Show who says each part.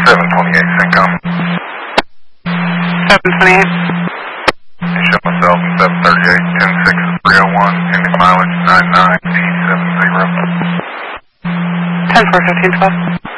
Speaker 1: 728 Syncom.
Speaker 2: 728.
Speaker 1: You show myself in 738, 106 301, ending mileage 99D70.
Speaker 2: 10-4, 15-12.